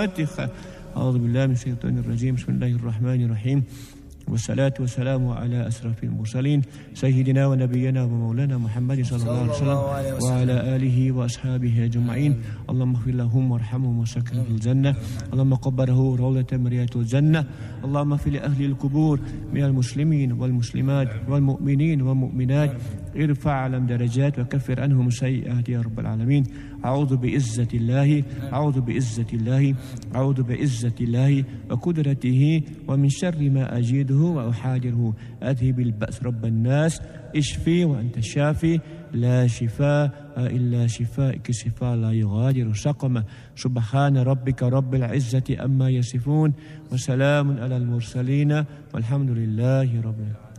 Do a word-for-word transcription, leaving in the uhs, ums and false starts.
الفاتحة. أعوذ بالله من الشيطان الرجيم. بسم الله الرحمن الرحيم، والصلاة والسلام على أشرف المرسلين سيدنا ونبينا ومولانا محمد صلى الله عليه وسلم وعلى آله وأصحابه أجمعين. اللهم اغفر لهم وارحمهم وسكنهم في الجنة. اللهم قبره روضة من رياض الجنة. اللهم اغفر لأهل القبور من المسلمين والمسلمات والمؤمنين والمؤمنات. ارفع علم درجات وكفر عنهم سيئات يا رب العالمين. أعوذ بعزة الله أعوذ بعزة الله أعوذ بعزة الله وقدرته ومن شر ما أجيده وأحاذره. أذهب البأس رب الناس، اشفي وأنت الشافي، لا شفاء إلا شفاءك شفاء لا يغادر سقما. سبحان ربك رب العزة أما يصفون، وسلام على المرسلين، والحمد لله رب العالمين.